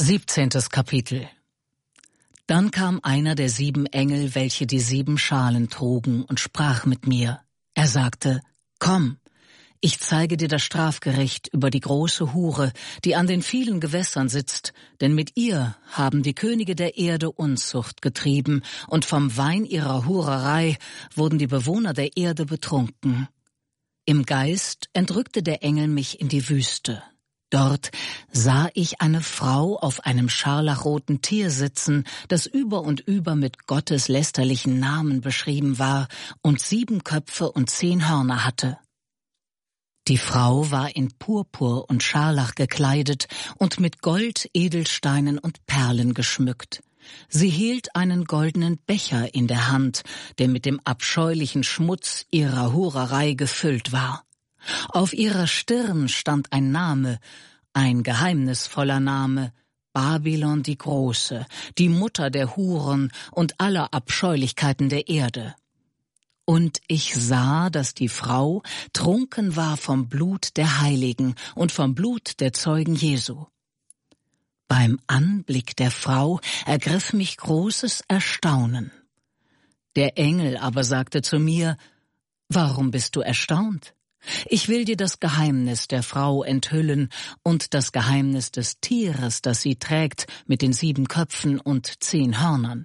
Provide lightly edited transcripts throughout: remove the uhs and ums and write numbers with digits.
17. Kapitel. Dann kam einer der 7 Engel, welche die 7 Schalen trugen, und sprach mit mir. Er sagte: Komm, ich zeige dir das Strafgericht über die große Hure, die an den vielen Gewässern sitzt, denn mit ihr haben die Könige der Erde Unzucht getrieben, und vom Wein ihrer Hurerei wurden die Bewohner der Erde betrunken. Im Geist entrückte der Engel mich in die Wüste. Dort sah ich eine Frau auf einem scharlachroten Tier sitzen, das über und über mit Gottes lästerlichen Namen beschrieben war und 7 Köpfe und 10 Hörner hatte. Die Frau war in Purpur und Scharlach gekleidet und mit Gold, Edelsteinen und Perlen geschmückt. Sie hielt einen goldenen Becher in der Hand, der mit dem abscheulichen Schmutz ihrer Hurerei gefüllt war. Auf ihrer Stirn stand ein Name, ein geheimnisvoller Name: Babylon die Große, die Mutter der Huren und aller Abscheulichkeiten der Erde. Und ich sah, dass die Frau trunken war vom Blut der Heiligen und vom Blut der Zeugen Jesu. Beim Anblick der Frau ergriff mich großes Erstaunen. Der Engel aber sagte zu mir: Warum bist du erstaunt? Ich will dir das Geheimnis der Frau enthüllen und das Geheimnis des Tieres, das sie trägt, mit den 7 Köpfen und 10 Hörnern.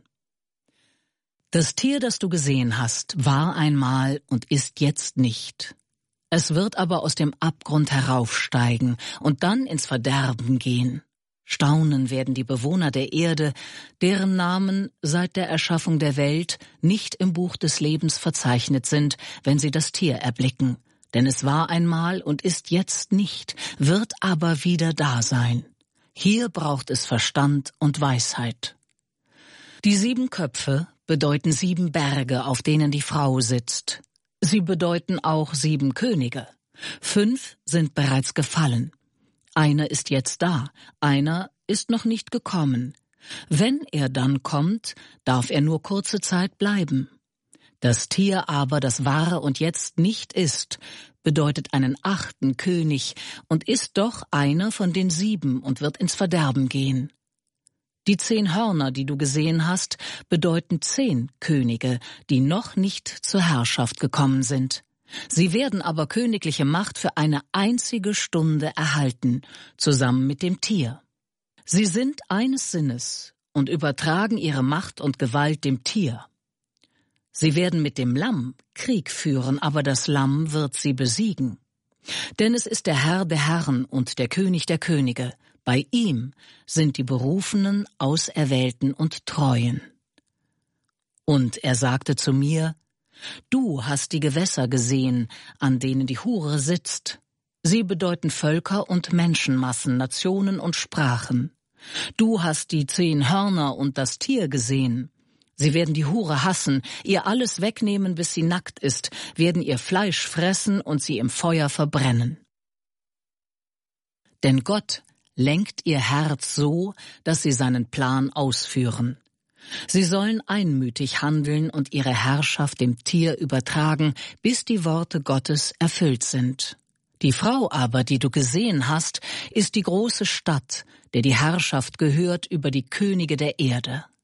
Das Tier, das du gesehen hast, war einmal und ist jetzt nicht. Es wird aber aus dem Abgrund heraufsteigen und dann ins Verderben gehen. Staunen werden die Bewohner der Erde, deren Namen seit der Erschaffung der Welt nicht im Buch des Lebens verzeichnet sind, wenn sie das Tier erblicken. Denn es war einmal und ist jetzt nicht, wird aber wieder da sein. Hier braucht es Verstand und Weisheit. Die 7 Köpfe bedeuten 7 Berge, auf denen die Frau sitzt. Sie bedeuten auch 7 Könige. 5 sind bereits gefallen. Einer ist jetzt da, einer ist noch nicht gekommen. Wenn er dann kommt, darf er nur kurze Zeit bleiben. Das Tier aber, das war und jetzt nicht ist, bedeutet einen 8. König und ist doch einer von den 7 und wird ins Verderben gehen. Die 10 Hörner, die du gesehen hast, bedeuten 10 Könige, die noch nicht zur Herrschaft gekommen sind. Sie werden aber königliche Macht für eine einzige Stunde erhalten, zusammen mit dem Tier. Sie sind eines Sinnes und übertragen ihre Macht und Gewalt dem Tier. Sie werden mit dem Lamm Krieg führen, aber das Lamm wird sie besiegen. Denn es ist der Herr der Herren und der König der Könige. Bei ihm sind die Berufenen, Auserwählten und Treuen. Und er sagte zu mir: Du hast die Gewässer gesehen, an denen die Hure sitzt. Sie bedeuten Völker und Menschenmassen, Nationen und Sprachen. Du hast die 10 Hörner und das Tier gesehen. Sie werden die Hure hassen, ihr alles wegnehmen, bis sie nackt ist, werden ihr Fleisch fressen und sie im Feuer verbrennen. Denn Gott lenkt ihr Herz so, dass sie seinen Plan ausführen. Sie sollen einmütig handeln und ihre Herrschaft dem Tier übertragen, bis die Worte Gottes erfüllt sind. Die Frau aber, die du gesehen hast, ist die große Stadt, der die Herrschaft gehört über die Könige der Erde.